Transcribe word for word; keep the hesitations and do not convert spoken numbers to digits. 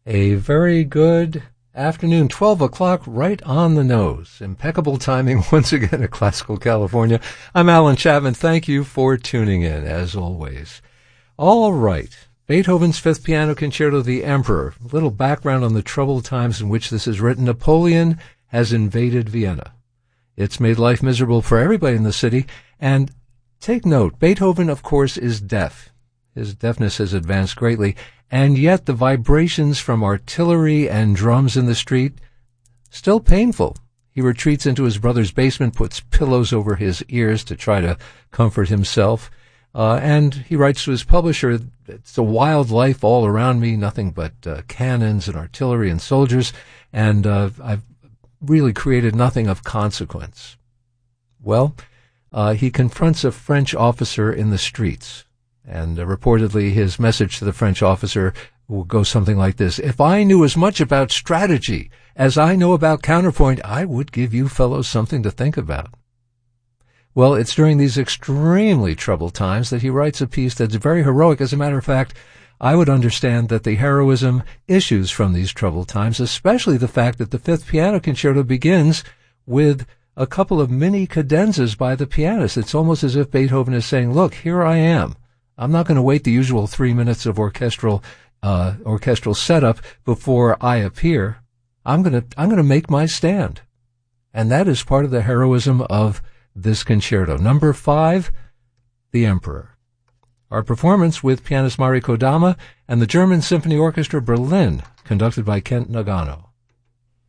A very good afternoon, twelve o'clock, right on the nose. Impeccable timing once again at Classical California. I'm Alan Chapman. Thank you for tuning in, as always. All right, Beethoven's Fifth Piano Concerto, The Emperor. A little background on the troubled times in which this is written. Napoleon has invaded Vienna. It's made life miserable for everybody in the city. And take note, Beethoven, of course, is deaf. His deafness has advanced greatly. And yet the vibrations from artillery and drums in the street, still painful. He retreats into his brother's basement, puts pillows over his ears to try to comfort himself. Uh, and he writes to his publisher, it's a wild life all around me, nothing but uh, cannons and artillery and soldiers, and uh, I've really created nothing of consequence. Well, uh, he confronts a French officer in the streets. And uh, reportedly his message to the French officer will go something like this. If I knew as much about strategy as I know about counterpoint, I would give you fellows something to think about. Well, it's during these extremely troubled times that he writes a piece that's very heroic. As a matter of fact, I would understand that the heroism issues from these troubled times, especially the fact that the Fifth Piano Concerto begins with a couple of mini cadenzas by the pianist. It's almost as if Beethoven is saying, look, here I am. I'm not going to wait the usual three minutes of orchestral uh, orchestral setup before I appear. I'm going to I'm going to make my stand, and that is part of the heroism of this concerto. Number five, The Emperor. Our performance with pianist Mari Kodama and the German Symphony Orchestra Berlin, conducted by Kent Nagano.